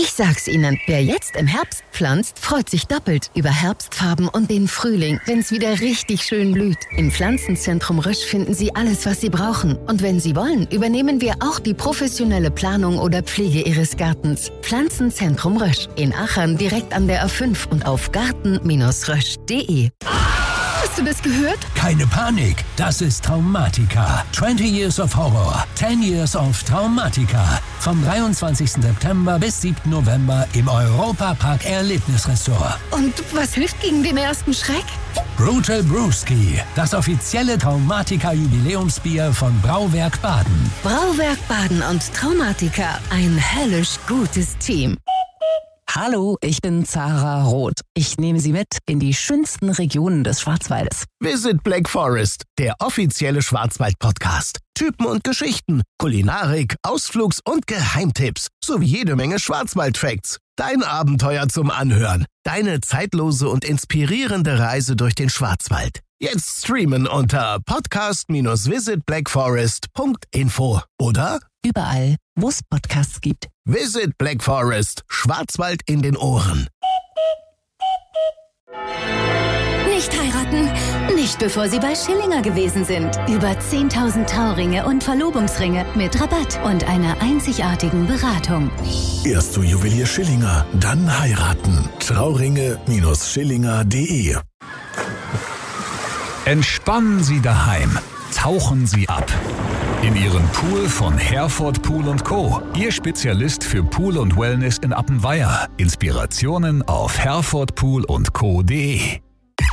Ich sag's Ihnen, wer jetzt im Herbst pflanzt, freut sich doppelt über Herbstfarben und den Frühling, wenn's wieder richtig schön blüht. Im Pflanzenzentrum Rösch finden Sie alles, was Sie brauchen. Und wenn Sie wollen, übernehmen wir auch die professionelle Planung oder Pflege Ihres Gartens. Pflanzenzentrum Rösch in Achern direkt an der A5 und auf garten-rösch.de. Hast du das gehört? Keine Panik, das ist Traumatica. 20 Years of Horror, 10 Years of Traumatica. Vom 23. September bis 7. November im Europa-Park Erlebnisressort. Und was hilft gegen den ersten Schreck? Brutal Brewski, das offizielle Traumatica-Jubiläumsbier von Brauwerk Baden. Brauwerk Baden und Traumatica, ein höllisch gutes Team. Hallo, ich bin Zara Roth. Ich nehme Sie mit in die schönsten Regionen des Schwarzwaldes. Visit Black Forest, der offizielle Schwarzwald-Podcast. Typen und Geschichten, Kulinarik, Ausflugs- und Geheimtipps sowie jede Menge Schwarzwald-Facts. Dein Abenteuer zum Anhören. Deine zeitlose und inspirierende Reise durch den Schwarzwald. Jetzt streamen unter podcast-visitblackforest.info oder Überall, wo es Podcasts gibt. Visit Black Forest, Schwarzwald in den Ohren. Nicht heiraten, nicht bevor Sie bei Schillinger gewesen sind. Über 10.000 Trauringe und Verlobungsringe mit Rabatt und einer einzigartigen Beratung. Erst zu Juwelier Schillinger, dann heiraten. Trauringe-Schillinger.de. Entspannen Sie daheim. Tauchen Sie ab. In Ihren Pool von Herford Pool & Co. Ihr Spezialist für Pool und Wellness in Appenweier. Inspirationen auf herfordpool&co.de.